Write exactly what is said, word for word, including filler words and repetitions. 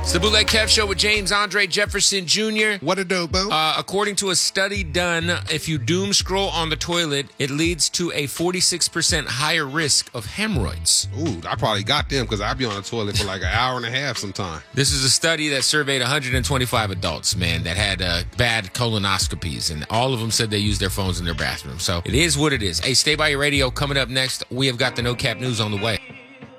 It's the Bootleg Kev Show with James Andre Jefferson Junior What a dope, bro. Uh, according to a study done, if you doom scroll on the toilet, it leads to a forty-six percent higher risk of hemorrhoids. Ooh, I probably got them because I be on the toilet for like an hour and a half sometime. This is a study that surveyed one hundred twenty-five adults, man, that had uh, bad colonoscopies, and all of them said they used their phones in their bathroom. So it is what it is. Hey, stay by your radio. Coming up next, we have got the No Cap News on the way.